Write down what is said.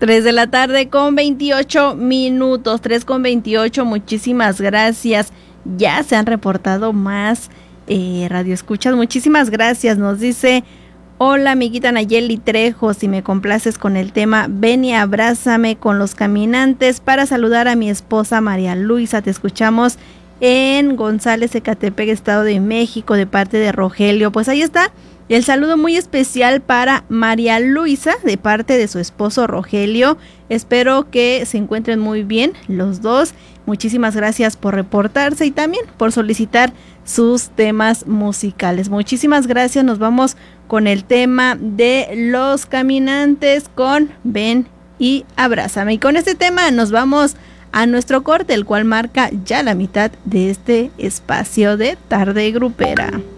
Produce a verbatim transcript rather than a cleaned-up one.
tres de la tarde con veintiocho minutos, tres con veintiocho, muchísimas gracias. Ya se han reportado más eh, radioescuchas, muchísimas gracias. Nos dice: hola amiguita Nayeli Trejo, si me complaces con el tema Ven y abrázame con los caminantes, para saludar a mi esposa María Luisa. Te escuchamos en González, Ecatepec, Estado de México, de parte de Rogelio. Pues ahí está el saludo muy especial para María Luisa de parte de su esposo Rogelio. Espero que se encuentren muy bien los dos. Muchísimas gracias por reportarse y también por solicitar sus temas musicales. Muchísimas gracias. Nos vamos con el tema de Los Caminantes con Ven y abrázame. Y con este tema nos vamos a nuestro corte, el cual marca ya la mitad de este espacio de Tarde Grupera.